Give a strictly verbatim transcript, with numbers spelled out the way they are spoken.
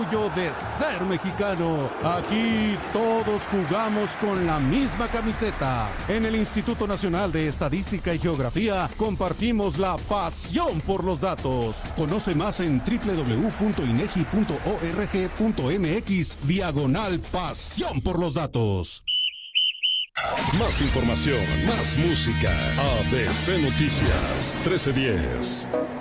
orgullo de ser mexicano. Aquí todos jugamos con la misma camiseta. En el Instituto Nacional de Estadística y Geografía compartimos la pasión por los datos. Conoce más en doble u doble u doble u punto inegi punto org punto mx diagonal pasión por los datos. Más información, más música. A B C Noticias trece diez.